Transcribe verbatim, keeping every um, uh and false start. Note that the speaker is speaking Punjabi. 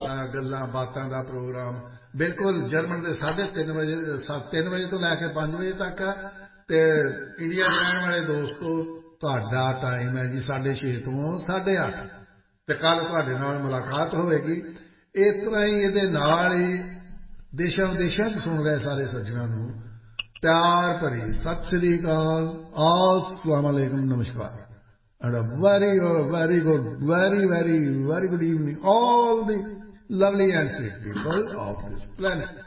ਗੱਲਾਂ ਬਾਤਾਂ ਦਾ ਪ੍ਰੋਗਰਾਮ ਬਿਲਕੁਲ ਜਰਮਨ ਦੇ ਸਾਢੇ ਤਿੰਨ ਵਜੇ ਤਿੰਨ ਵਜੇ ਤੋਂ ਲੈ ਕੇ ਪੰਜ ਵਜੇ ਤੱਕ ਆ ਅਤੇ ਇੰਡੀਆ ਦੇ ਰਹਿਣ ਵਾਲੇ ਦੋਸਤੋ ਤੁਹਾਡਾ ਟਾਈਮ ਹੈ ਜੀ ਸਾਢੇ ਛੇ ਤੋਂ ਸਾਢੇ ਅੱਠ ਅਤੇ ਕੱਲ੍ਹ ਤੁਹਾਡੇ ਨਾਲ ਮੁਲਾਕਾਤ ਹੋਵੇਗੀ। ਇਸ ਤਰ੍ਹਾਂ ਹੀ ਇਹਦੇ ਨਾਲ ਹੀ ਦੇਸ਼ਾਂ ਵਿਦੇਸ਼ਾਂ 'ਚ ਸੁਣ ਰਹੇ ਸਾਰੇ ਸੱਜਣਾਂ ਨੂੰ ਪਿਆਰ ਭਰੀ ਸਤਿ ਸ੍ਰੀ ਅਕਾਲ, अस्सलाम वालेकुम, नमस्कार, and a very very good very very very good evening all the lovely and sweet people of this planet.